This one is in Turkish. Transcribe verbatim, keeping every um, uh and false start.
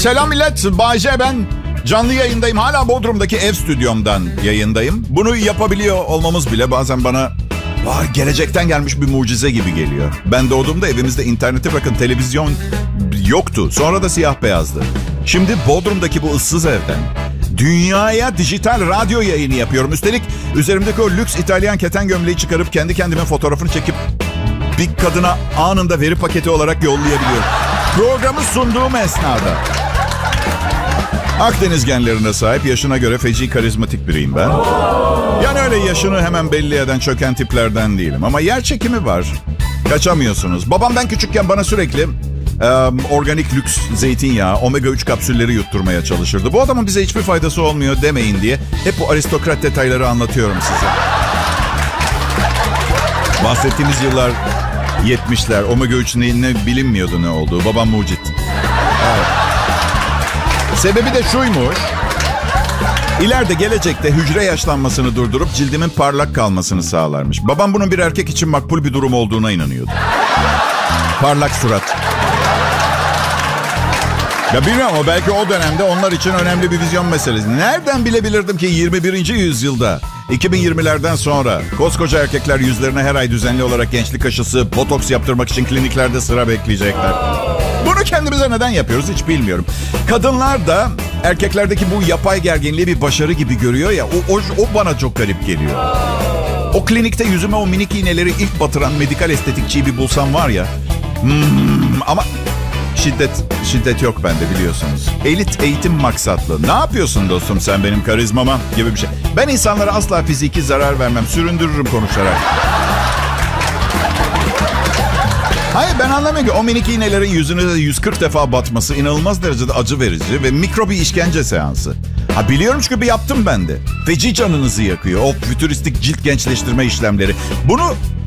Selam millet, Bayce ben. Canlı yayındayım. Hala Bodrum'daki ev stüdyomdan yayındayım. Bunu yapabiliyor olmamız bile bazen bana vay, gelecekten gelmiş bir mucize gibi geliyor. Ben doğduğumda evimizde internete bakın televizyon yoktu. Sonra da siyah beyazdı. Şimdi Bodrum'daki bu ıssız evden dünyaya dijital radyo yayını yapıyorum. Üstelik üzerimdeki o lüks İtalyan keten gömleği çıkarıp kendi kendime fotoğrafını çekip bir kadına anında veri paketi olarak yollayabiliyorum. Programı sunduğum esnada. Akdeniz genlerine sahip, yaşına göre feci karizmatik biriyim ben. Yani öyle yaşını hemen belli eden çöken tiplerden değilim. Ama yer çekimi var. Kaçamıyorsunuz. Babam ben küçükken bana sürekli e, organik lüks zeytinyağı, omega üç kapsülleri yutturmaya çalışırdı. Bu adamın bize hiçbir faydası olmuyor demeyin diye hep bu aristokrat detayları anlatıyorum size. Bahsettiğimiz yıllar yetmişler. Omega üç ne, ne bilinmiyordu ne olduğu. Babam mucit. Evet. Sebebi de şuymuş. İleride gelecekte hücre yaşlanmasını durdurup cildimin parlak kalmasını sağlarmış. Babam bunun bir erkek için makbul bir durum olduğuna inanıyordu. Parlak surat. Ya bilmiyorum ama belki o dönemde onlar için önemli bir vizyon meselesi. Nereden bilebilirdim ki yirmi birinci yüzyılda, iki bin yirmilerden sonra koskoca erkekler yüzlerine her ay düzenli olarak gençlik aşısı, botoks yaptırmak için kliniklerde sıra bekleyecekler. Bunu kendimize neden yapıyoruz hiç bilmiyorum. Kadınlar da erkeklerdeki bu yapay gerginliği bir başarı gibi görüyor ya, o, o, o bana çok garip geliyor. O klinikte yüzüme o minik iğneleri ilk batıran medikal estetikçiyi bir bulsam var ya. Hmm, ama şiddet şiddet yok bende biliyorsunuz. Elit eğitim maksatlı. Ne yapıyorsun dostum sen benim karizmama gibi bir şey. Ben insanlara asla fiziki zarar vermem. Süründürürüm konuşarak. Hayır ben anlamıyorum ki o minik iğnelerin yüzüne yüz kırk defa batması inanılmaz derecede acı verici ve mikro bir işkence seansı. Ha biliyorum çünkü bir yaptım ben de. Feci canınızı yakıyor. O fütüristik cilt gençleştirme işlemleri. Bunu